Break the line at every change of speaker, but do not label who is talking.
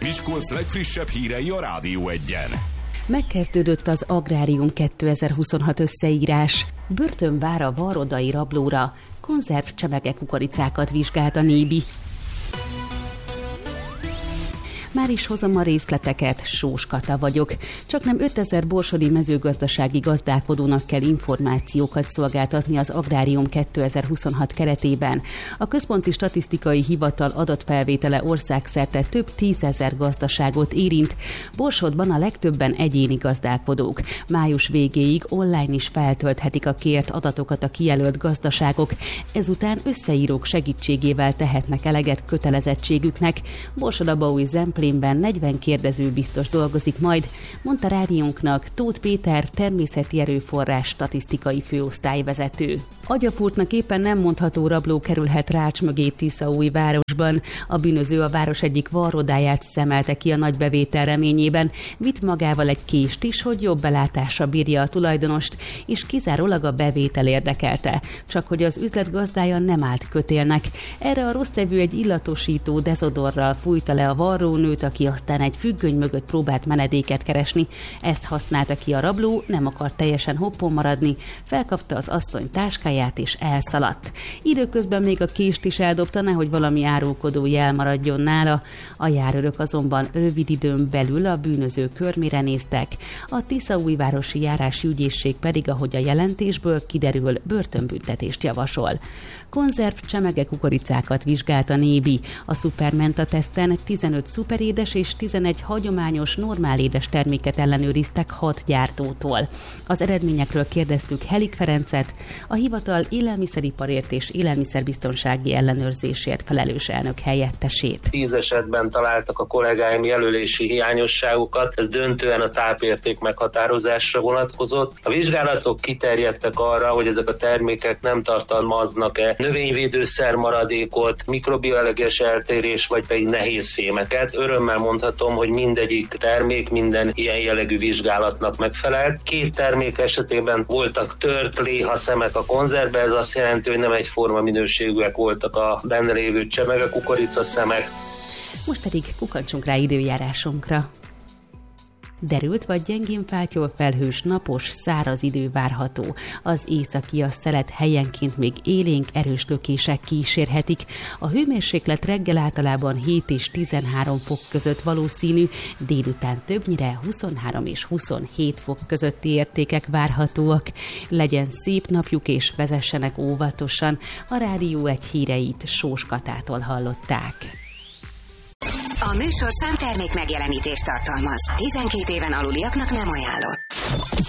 Miskolc legfrissebb hírei a Rádió Egyen.
Megkezdődött az Agrárium 2026 összeírás. Börtön vár a varrodai rablóra. Konzerv csemege kukoricákat vizsgált a Nébi. Már is hozom a részleteket, Sós Kata vagyok. Csaknem 5000 borsodi mezőgazdasági gazdálkodónak kell információkat szolgáltatni az Agrárium 2026 keretében. A Központi Statisztikai Hivatal adatfelvétele országszerte több 10 000 gazdaságot érint. Borsodban a legtöbben egyéni gazdálkodók. Május végéig online is feltölthetik a kért adatokat a kijelölt gazdaságok. Ezután összeírók segítségével tehetnek eleget kötelezettségüknek. Borsod-Abaúj Zemplén 40 kérdező biztos dolgozik majd, mondta rádiónknak Tóth Péter, természeti erőforrás statisztikai főosztályvezető. Agyafúrtnak éppen nem mondható rabló kerülhet rács mögé Tiszaújvárosban. A bűnöző a város egyik varrodáját szemelte ki a nagy bevétel reményében, vitt magával egy kést is, hogy jobb belátásra bírja a tulajdonost, és kizárólag a bevétel érdekelte, csak hogy az üzlet gazdája nem állt kötélnek. Erre a rossztevő egy illatosító dezodorral fújta le a varrónőt, aki aztán egy függöny mögött próbált menedéket keresni. Ezt használta ki a rabló, nem akart teljesen hoppon maradni, felkapta az asszony táskáját és elszaladt. Időközben még a kést is eldobta, nehogy valami árulkodó jel maradjon nála. A járőrök azonban rövid időn belül a bűnöző körmére néztek. A Tiszaújvárosi járási ügyészség pedig, ahogy a jelentésből kiderül, börtönbüntetést javasol. Konzerv csemege kukoricákat vizsgált a Nébi. A Supermenta teszten 15 szuperédes és 11 hagyományos normálédes terméket ellenőriztek 6 gyártótól. Az eredményekről kérdeztük Helik Ferencet, a hivatal élelmiszeriparért és élelmiszerbiztonsági ellenőrzésért felelős elnök helyettesét.
10 esetben találtak a kollégáim jelölési hiányosságokat, ez döntően a tápérték meghatározásra vonatkozott. A vizsgálatok kiterjedtek arra, hogy ezek a termékek nem tartalmaznak-e növényvédőszer maradékot, mikrobioeleges eltérés, vagy pedig nehéz fémeket. Örömmel mondhatom, hogy mindegyik termék minden ilyen jellegű vizsgálatnak megfelelt. 2 termék esetében voltak tört léhaszemek a konzervbe, ez azt jelenti, hogy nem egyforma minőségűek voltak a benne lévő csemege kukoricaszemek.
Most pedig kukancsunk rá időjárásunkra. Derült vagy gyengén fátyol felhős, napos, száraz idő várható. Az északi a szelet helyenként még élénk, erős lökések kísérhetik. A hőmérséklet reggel általában 7 és 13 fok között valószínű, délután többnyire 23 és 27 fok közötti értékek várhatóak. Legyen szép napjuk és vezessenek óvatosan. A Rádió Egy híreit Sós Katától hallották.
A műsorszám termék megjelenítést tartalmaz. 12 éven aluliaknak nem ajánlott.